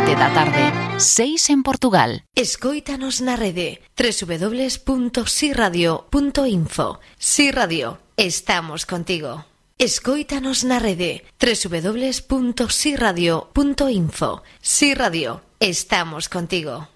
7 da tarde, 6 en Portugal. Escóitanos na rede www.siradio.info. Si Radio, estamos contigo. Escóitanos na rede www.siradio.info. Si Radio, estamos contigo.